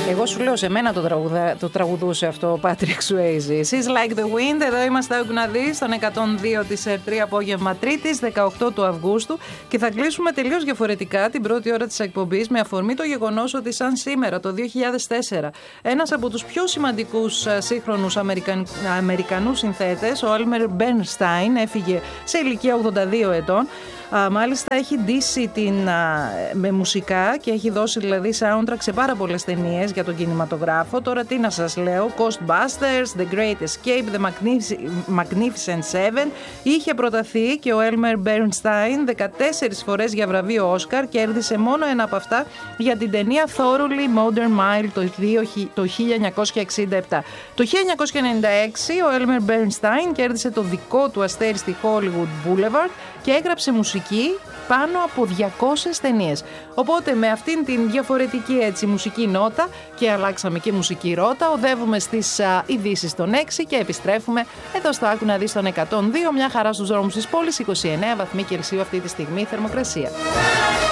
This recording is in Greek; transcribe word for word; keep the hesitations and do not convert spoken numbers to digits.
Εγώ σου λέω, σε μένα το, τραγουδα... το τραγουδούσε αυτό ο Patrick Swayze. She's like the wind. Εδώ είμαστε όπου να δεις, στον εκατόν δύο της ερ τρία, απόγευμα Τρίτης, δεκαοκτώ του Αυγούστου. Και θα κλείσουμε τελείως διαφορετικά την πρώτη ώρα της εκπομπής με αφορμή το γεγονός ότι σαν σήμερα, το δύο χιλιάδες τέσσερα, ένας από τους πιο σημαντικούς σύγχρονους Αμερικαν... Αμερικανούς συνθέτες, ο Elmer Bernstein, έφυγε σε ηλικία ογδόντα δύο ετών. Α, μάλιστα έχει ντύσει την, α, με μουσικά και έχει δώσει δηλαδή soundtrack σε πάρα πολλές ταινίες για τον κινηματογράφο. Τώρα τι να σας λέω, Ghostbusters, The Great Escape, The Magnificent Seven. Είχε προταθεί και ο Elmer Bernstein δεκατέσσερις φορές για βραβείο Όσκαρ, κέρδισε μόνο ένα από αυτά για την ταινία Thoroughly Modern Mile το, το χίλια εννιακόσια εξήντα επτά. Το χίλια εννιακόσια ενενήντα έξι ο Elmer Bernstein κέρδισε το δικό του αστέρι στη Hollywood Boulevard και έγραψε μουσική πάνω από διακόσιες ταινίες. Οπότε με αυτήν την διαφορετική έτσι μουσική νότα, και αλλάξαμε και μουσική ρότα, οδεύουμε στις ειδήσεις των έξι και επιστρέφουμε εδώ στο Άκου να δεις των εκατόν δύο. Μια χαρά στους δρόμους της πόλης, είκοσι εννέα βαθμοί Κελσίου αυτή τη στιγμή θερμοκρασία.